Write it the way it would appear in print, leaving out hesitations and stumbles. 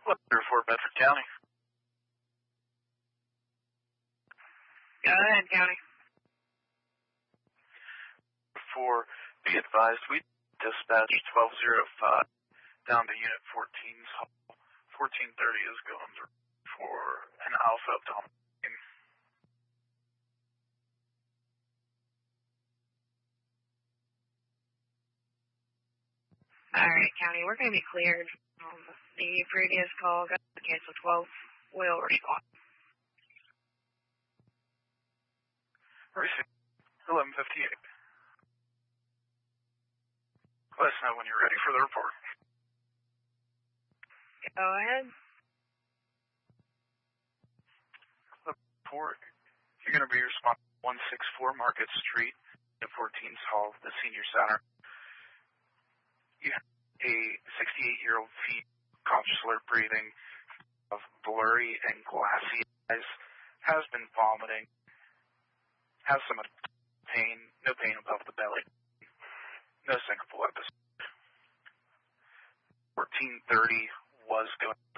Letter for Bedford County. Go ahead, County. For be advised, we dispatched 1205 down to Unit 14's hall. 1430 is going through for an Alpha Tom. Alright, County, we're going to be cleared. The previous call got canceled 12. Will respond. Receive 1158. Let us know when you're ready for the report. Go ahead. The report, you're going to be responding 164 Market Street, Unit 14's hall, the Senior Center. You have a 68-year-old feet, conscious alert breathing, of blurry and glassy eyes, has been vomiting, has some pain, no pain above the belly, no syncopal episode. 1430 was going